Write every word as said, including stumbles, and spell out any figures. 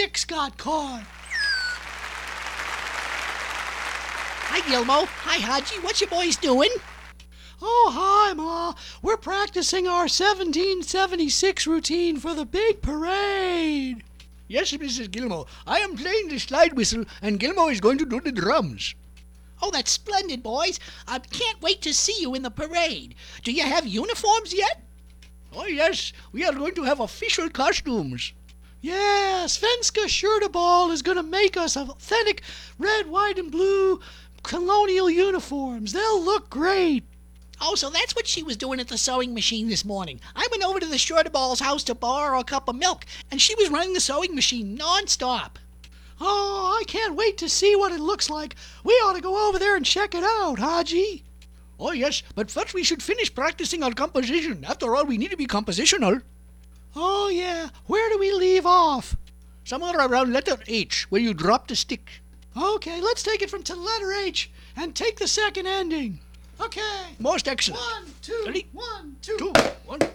six got caught. Hi, Gilmo. Hi, Haji. What you boys doing? Oh, hi, Ma. We're practicing our seventeen seventy-six routine for the big parade. Yes, Missus Gilmo. I am playing the slide whistle, and Gilmo is going to do the drums. Oh, that's splendid, boys. I can't wait to see you in the parade. Do you have uniforms yet? Oh, yes. We are going to have official costumes. Yeah, Svenska Skjorteball is going to make us authentic red, white, and blue colonial uniforms. They'll look great. Oh, so that's what she was doing at the sewing machine this morning. I went over to the Skjorteball's house to borrow a cup of milk, and she was running the sewing machine non-stop. Oh, I can't wait to see what it looks like. We ought to go over there and check it out, Haji. Oh, yes, but first we should finish practicing our composition. After all, we need to be compositional. Oh, yeah. Where do we leave off? Somewhere around letter H, where you drop the stick. Okay, let's take it from to letter H and take the second ending. Okay. Most excellent. One, two, Ready? one, two. Two, one.